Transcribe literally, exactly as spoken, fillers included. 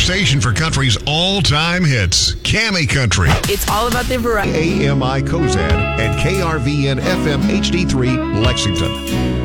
station for country's all-time hits, Cammy Country. It's all about the variety. A M I Cozad and K R V N F M H D three, Lexington.